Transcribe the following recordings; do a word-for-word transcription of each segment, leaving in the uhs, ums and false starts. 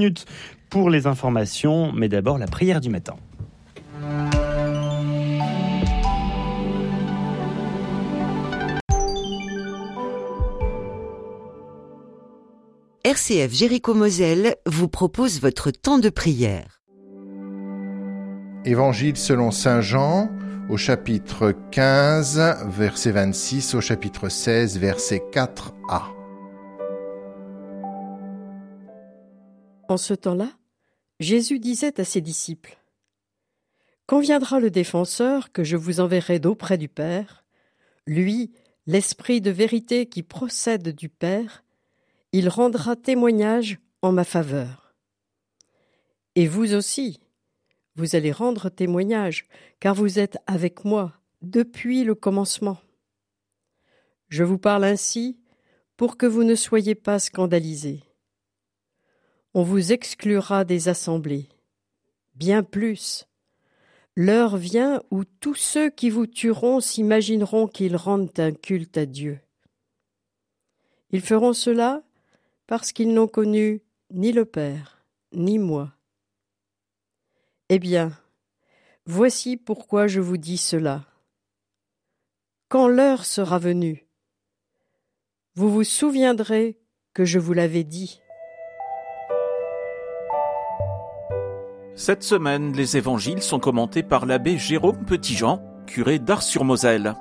minutes pour les informations, mais d'abord la prière du matin. R C F Jéricho-Moselle vous propose votre temps de prière. Évangile selon saint Jean, au chapitre quinze, verset vingt-six, au chapitre seize, verset quatre a. En ce temps-là, Jésus disait à ses disciples : « Quand viendra le défenseur que je vous enverrai d'auprès du Père, lui, l'Esprit de vérité qui procède du Père, il rendra témoignage en ma faveur. Et vous aussi, vous allez rendre témoignage, car vous êtes avec moi depuis le commencement. Je vous parle ainsi pour que vous ne soyez pas scandalisés. On vous exclura des assemblées. Bien plus, l'heure vient où tous ceux qui vous tueront s'imagineront qu'ils rendent un culte à Dieu. Ils feront cela parce qu'ils n'ont connu ni le Père, ni moi. Eh bien, voici pourquoi je vous dis cela. Quand l'heure sera venue, vous vous souviendrez que je vous l'avais dit. » Cette semaine, les évangiles sont commentés par l'abbé Jérôme Petitjean, curé d'Ars-sur-Moselle.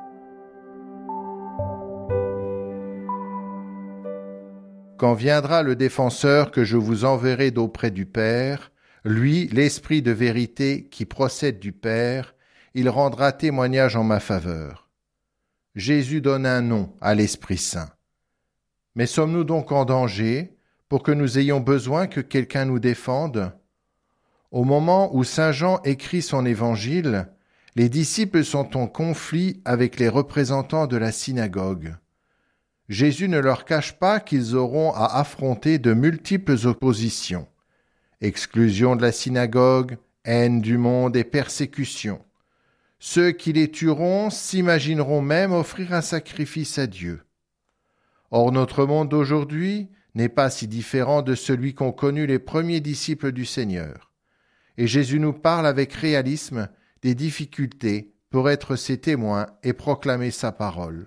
Quand viendra le défenseur que je vous enverrai d'auprès du Père, lui, l'Esprit de vérité qui procède du Père, il rendra témoignage en ma faveur. Jésus donne un nom à l'Esprit Saint. Mais sommes-nous donc en danger pour que nous ayons besoin que quelqu'un nous défende ? Au moment où saint Jean écrit son évangile, les disciples sont en conflit avec les représentants de la synagogue. Jésus ne leur cache pas qu'ils auront à affronter de multiples oppositions. Exclusion de la synagogue, haine du monde et persécution. Ceux qui les tueront s'imagineront même offrir un sacrifice à Dieu. Or notre monde d'aujourd'hui n'est pas si différent de celui qu'ont connu les premiers disciples du Seigneur. Et Jésus nous parle avec réalisme des difficultés pour être ses témoins et proclamer sa parole.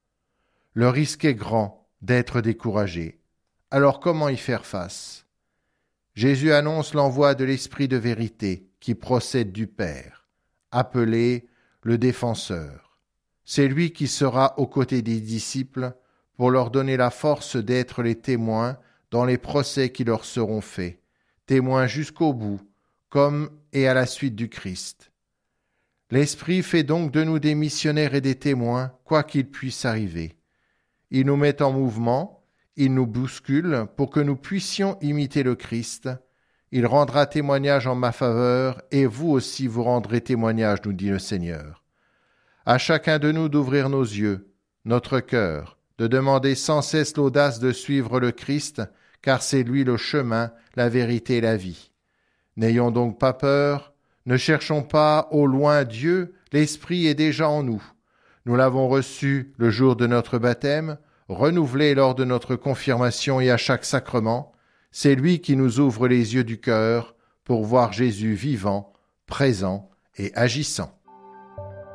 Le risque est grand d'être découragé. Alors comment y faire face ? Jésus annonce l'envoi de l'Esprit de vérité qui procède du Père, appelé le Défenseur. C'est lui qui sera aux côtés des disciples pour leur donner la force d'être les témoins dans les procès qui leur seront faits, témoins jusqu'au bout, comme et à la suite du Christ. L'Esprit fait donc de nous des missionnaires et des témoins, quoi qu'il puisse arriver. Il nous met en mouvement, il nous bouscule pour que nous puissions imiter le Christ. Il rendra témoignage en ma faveur, et vous aussi vous rendrez témoignage, nous dit le Seigneur. À chacun de nous d'ouvrir nos yeux, notre cœur, de demander sans cesse l'audace de suivre le Christ, car c'est lui le chemin, la vérité et la vie. N'ayons donc pas peur, ne cherchons pas au loin Dieu, l'Esprit est déjà en nous. Nous l'avons reçu le jour de notre baptême, renouvelé lors de notre confirmation et à chaque sacrement. C'est lui qui nous ouvre les yeux du cœur pour voir Jésus vivant, présent et agissant.